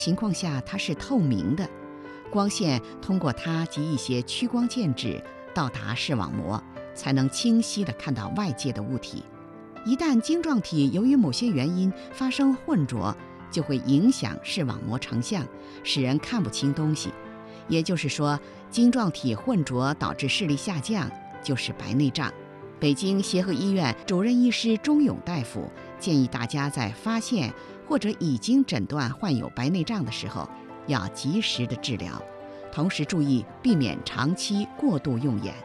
情况下它是透明的，光线通过它及一些屈光介质到达视网膜，才能清晰地看到外界的物体。一旦晶状体由于某些原因发生混浊，就会影响视网膜成像，使人看不清东西。也就是说，晶状体混浊导致视力下降，就是白内障。北京协和医院主任医师钟勇大夫建议大家在发现或者已经诊断患有白内障的时候，要及时的治疗，同时注意避免长期过度用眼。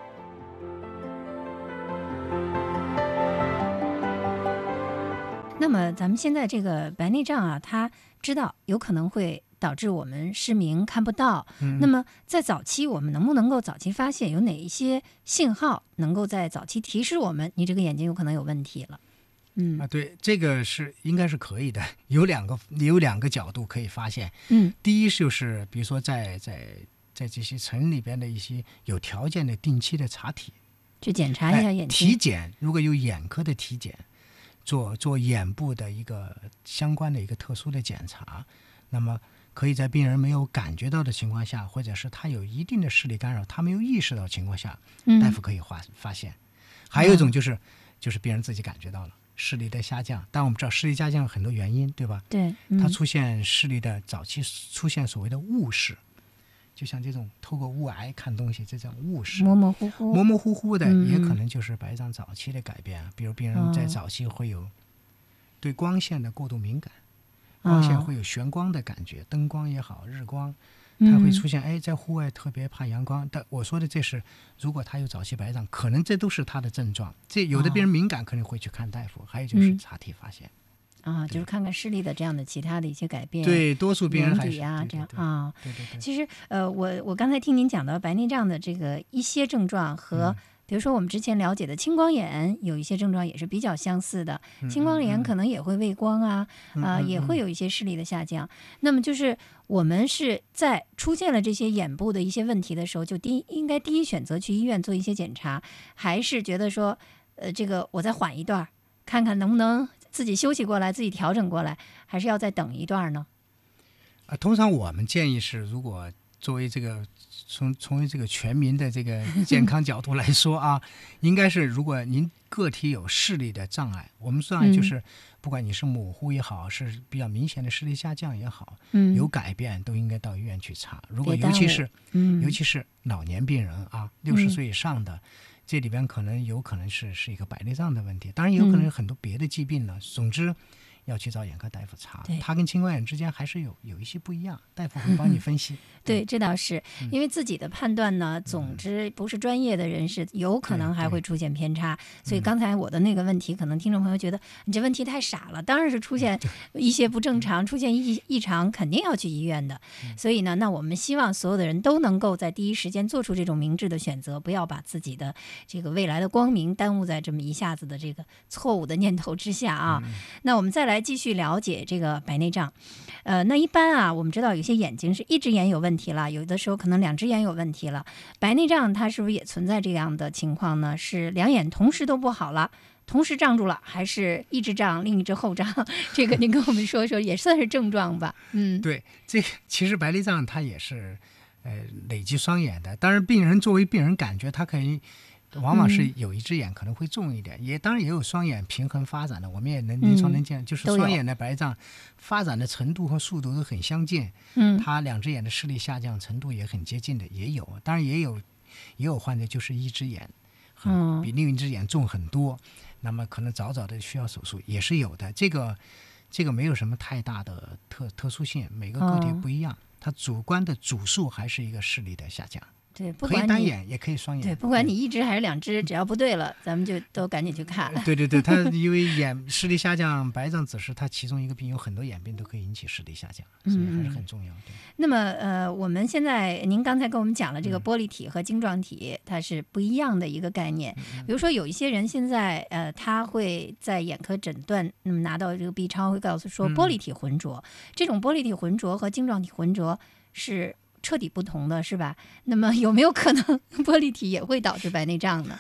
那么咱们现在这个白内障啊，它知道有可能会导致我们失明看不到。那么在早期我们能不能够早期发现，有哪一些信号能够在早期提示我们你这个眼睛有可能有问题了？ 对，这个应该是可以的，有两个角度可以发现。第一就是比如说在这些城里边的一些有条件的定期的查体， 去检查一下眼睛。 体检如果有眼科的体检，做眼部的一个相关的一个特殊的检查，那么可以在病人没有感觉到的情况下，或者是他有一定的视力干扰，他没有意识到的情况下，大夫可以发现。还有一种就是病人自己感觉到了视力的下降，但我们知道视力下降有很多原因，对吧？ 对， 它出现视力的早期出现所谓的雾视，就像这种透过雾霭看东西，这种雾视模模糊糊的，也可能就是白内障早期的改变。比如病人在早期会有对光线的过度敏感，光线会有眩光的感觉，灯光也好，日光，它会出现在户外特别怕阳光。但我说的这是如果他有早期白内障，可能这都是他的症状。这有的病人敏感可能会去看大夫，还有就是查体发现。 就是看看视力的这样的其他的一些改变。 对，多数病人还是这样对。 其实我刚才听您讲到白内障的这个一些症状和比如说我们之前了解的青光眼有一些症状也是比较相似的。青光眼可能也会畏光也会有一些视力的下降。那么就是我们是在出现了这些眼部的一些问题的时候，就应该第一选择去医院做一些检查，还是觉得说这个我再缓一段，看看能不能自己休息过来，自己调整过来，还是要再等一段呢？ 通常我们建议是，如果作为这个从为这个全民的这个健康角度来说应该是如果您个体有视力的障碍，我们障碍就是不管你是模糊也好，是比较明显的视力下降也好，有改变都应该到医院去查。如果尤其是老年病人60岁以上的，这里边有可能是一个白内障的问题，当然也有可能有很多别的疾病了。总之要去找眼科大夫查，它跟青光眼之间还是有一些不一样，大夫会帮你分析。 对，这倒是因为自己的判断呢，总之不是专业的人士，有可能还会出现偏差。所以刚才我的那个问题，可能听众朋友觉得你这问题太傻了，当然是出现一些不正常，出现异常，肯定要去医院的。所以呢，那我们希望所有的人都能够在第一时间做出这种明智的选择，不要把自己的这个未来的光明耽误在这么一下子的这个错误的念头之下那我们再来继续了解这个白内障。那一般我们知道有些眼睛是一只眼有问题了，有的时候可能两只眼有问题了。白内障它是不是也存在这样的情况呢？是两眼同时都不好了，同时胀住了，还是一只胀另一只后胀？这个您跟我们说说，也算是症状吧。 对，这个其实白内障它也是累积双眼的。当然作为病人感觉，他可以往往是有一只眼可能会重一点，当然也有双眼平衡发展的，我们也临床能见，就是双眼的白内障发展的程度和速度都很相近，它两只眼的视力下降程度也很接近的，也有。当然也有患者就是一只眼比另一只眼重很多，那么可能早的需要手术也是有的。这个没有什么太大的特殊性，每个个体不一样，它主观的主诉还是一个视力的下降。 对，不管可以单眼也可以双眼。 对，不管你一只还是两只，只要不对了，咱们就都赶紧去看。 对，它因为视力下降，白内障只是它其中一个病，有很多眼病都可以引起视力下降，所以还是很重要的。 那么我们现在您刚才跟我们讲了这个玻璃体和晶状体，它是不一样的一个概念。比如说有一些人现在他会在眼科诊断，那么拿到这个 B 超会告诉说玻璃体浑浊，这种玻璃体浑浊和晶状体浑浊是彻底不同的，是吧？那么有没有可能玻璃体也会导致白内障呢？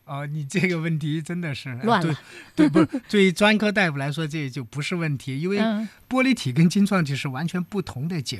哦，你这个问题真的是乱了。 对，不是对于专科大夫来说，这就不是问题，因为玻璃体跟晶状体是完全不同的结